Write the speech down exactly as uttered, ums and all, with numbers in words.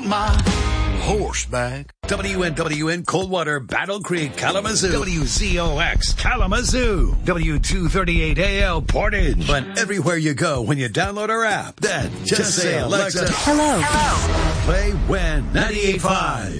my horseback. W N W N Coldwater, Battle Creek, Kalamazoo. W Z O X, Kalamazoo. W two thirty-eight A L, Portage. But everywhere you go when you download our app, then just, just say, Alexa, hello. Hello. Play When ninety-eight point five.